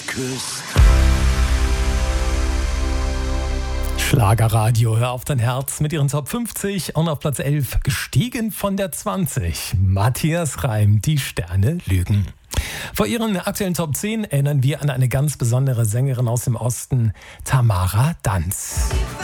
küsst. Schlagerradio, hör auf dein Herz mit ihren Top 50 und auf Platz 11 gestiegen von der 20. Matthias Reim, die Sterne lügen. Vor ihren aktuellen Top 10 erinnern wir an eine ganz besondere Sängerin aus dem Osten, Tamara Danz.